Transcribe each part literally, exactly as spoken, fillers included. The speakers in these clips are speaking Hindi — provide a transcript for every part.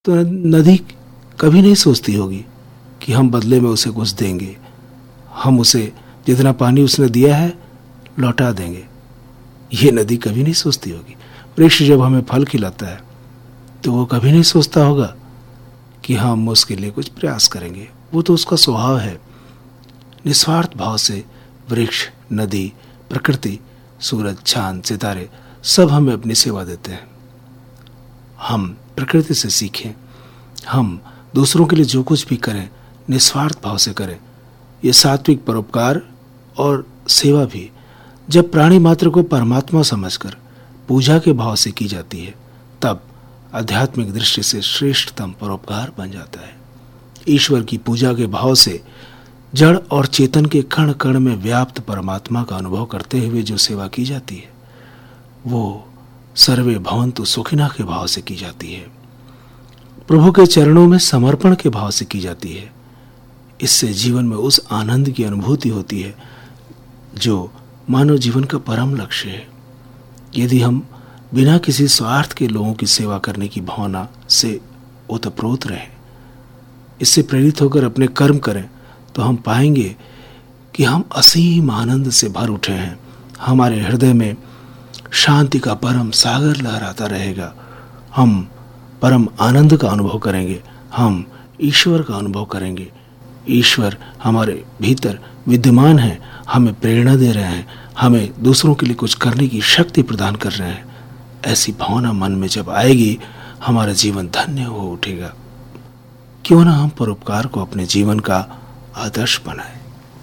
तो नदी कभी नहीं सोचती होगी कि हम बदले में उसे कुछ देंगे, हम उसे जितना पानी उसने दिया है लौटा देंगे। ये नदी कभी नहीं सोचती होगी। वृक्ष जब हमें फल खिलाता है तो वो कभी नहीं सोचता होगा कि हम उसके लिए कुछ प्रयास करेंगे। वो तो उसका स्वभाव है। निस्वार्थ भाव से वृक्ष, नदी, प्रकृति, सूरज, चांद, सितारे सब हमें अपनी सेवा देते हैं। हम प्रकृति से सीखें, हम दूसरों के लिए जो कुछ भी करें निस्वार्थ भाव से करें। ये सात्विक परोपकार और सेवा भी जब प्राणी मात्र को परमात्मा समझकर पूजा के भाव से की जाती है तब आध्यात्मिक दृष्टि से श्रेष्ठतम परोपकार बन जाता है। ईश्वर की पूजा के भाव से जड़ और चेतन के कण कण में व्याप्त परमात्मा का अनुभव करते हुए जो सेवा की जाती है वो सर्वे भवन्तु सुखिनः के भाव से की जाती है, प्रभु के चरणों में समर्पण के भाव से की जाती है। इससे जीवन में उस आनंद की अनुभूति होती है जो मानव जीवन का परम लक्ष्य है। यदि हम बिना किसी स्वार्थ के लोगों की सेवा करने की भावना से ओतप्रोत रहें, इससे प्रेरित होकर अपने कर्म करें, तो हम पाएंगे कि हम असीम आनंद से भर उठे हैं। हमारे हृदय में शांति का परम सागर लहराता रहेगा। हम परम आनंद का अनुभव करेंगे, हम ईश्वर का अनुभव करेंगे। ईश्वर हमारे भीतर विद्यमान है, हमें प्रेरणा दे रहे हैं, हमें दूसरों के लिए कुछ करने की शक्ति प्रदान कर रहे हैं। ऐसी भावना मन में जब आएगी हमारा जीवन धन्य हो उठेगा। क्यों ना हम परोपकार को अपने जीवन का आदर्श बनाएं।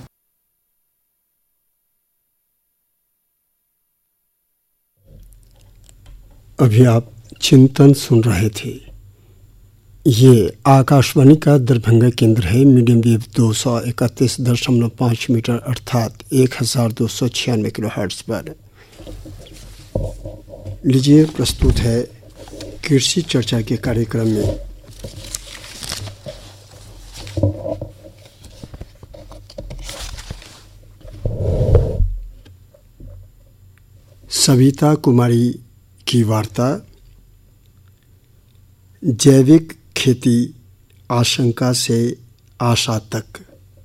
अभी आप चिंतन सुन रहे थे। ये आकाशवाणी का दरभंगा केंद्र है। मीडियम वेव दो सौ इकतीस दशमलव पाँच मीटर अर्थात एक हजार दो सौ छियानवे किलो हर्ट्ज पर। लीजिए प्रस्तुत है कृषि चर्चा के कार्यक्रम में सविता कुमारी की वार्ता, जैविक खेती आशंका से आशा तक।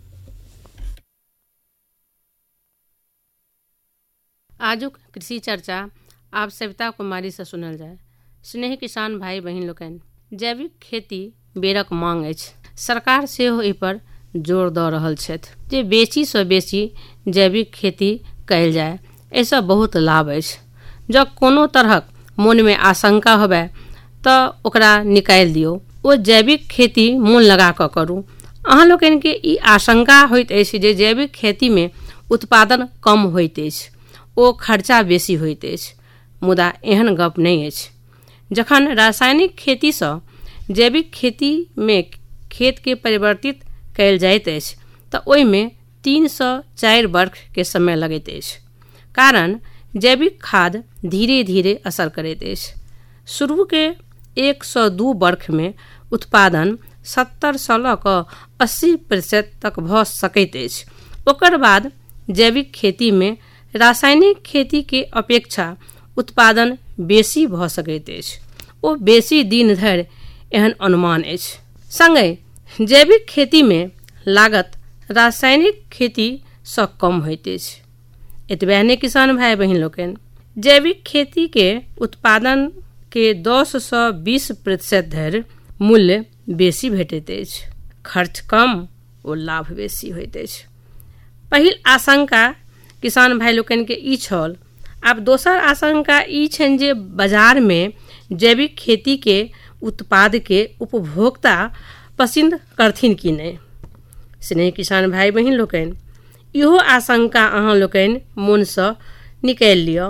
आजुक कृषि चर्चा आप सविता कुमारी से सुनल जाए। स्नेह किसान भाई बहिन लोकनि, जैविक खेती बेरक मांग अछि। सरकार सेहो एहि पर जोर दऽ रहल छथि जे बेसी सँ बेसी जैविक खेती कयल जाय। एहिसँ बहुत लाभ अछि। जँ कोनो तरहक मोन में आशंका होबे तऽ ओकरा निकालि दियौ। ओ जैविक खेती मोन लगा कऽ करू। अहाँ लोकनि के ई आशंका होइत अछि जे जैविक खेती में उत्पादन कम होइत अछि, ओ खर्चा बेसी होइत अछि। मुदा एहन गप नहि अछि। जखन रासायनिक खेती सँ जैविक खेती में खेत के परिवर्तित कयल जाइत अछि तऽ ओहि में तीन सँ चारि वर्ष के समय लगैत अछि। कारण जैविक खाद धीरे धीरे असर करैत अछि। शुरू के एक सौ दू वर्ष में उत्पादन सत्तर सँ लऽ कऽ अस्सी प्रतिशत तक भऽ सकैत अछि। ओकर बाद जैविक खेती में रासायनिक खेती के अपेक्षा उत्पादन बेसी भऽ सकैत अछि। ओ बेसी दिन धरि एहन अनुमान अछि। संगे जैविक खेती में लागत रासायनिक खेती सँ कम होइत अछि। एतबे नहि किसान भाई बहिन लोकनि, जैविक खेती के उत्पादन के दस सँ बीस प्रतिशत धरि मूल्य बेसी भेटैत अछि। खर्च कम ओ लाभ बेसी होइत अछि। पहिल आशंका किसान भाई लोकनि के ई छल। आब दोसर आशंका ई छनि जे बाजार में जैविक खेती के उत्पाद के उपभोक्ता पसंद करथिन कि नहि। स्नेह किसान भाई बहिन लोकनि, इहो आशंका अहाँ लोकनि मोन सँ निकालि लिअ।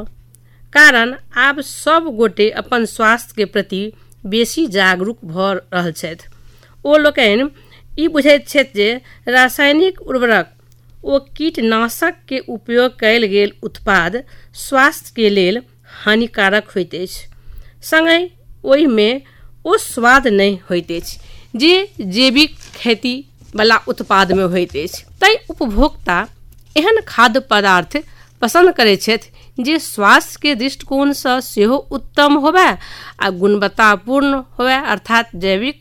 कारण आब सब गोटे अपन स्वास्थ्य के प्रति बेसी जागरूक भऽ रहल छथि। ओ लोकनि ई बुझैत छथि जे रासायनिक उर्वरक ओ कीटनाशक के उपयोग कयल गेल उत्पाद स्वास्थ्य के लेल हानिकारक होइत अछि। संगे ओहि में ओ स्वाद नहि होइत अछि जे जैविक खेती वाला उत्पाद में होइत अछि। तै उपभोक्ता एहन खाद्य पदार्थ पसंद करैत छथि जे स्वास्थ्य के दृष्टिकोण सँ सेहो उत्तम होबे आ गुणवत्तापूर्ण होबे, अर्थात जैविक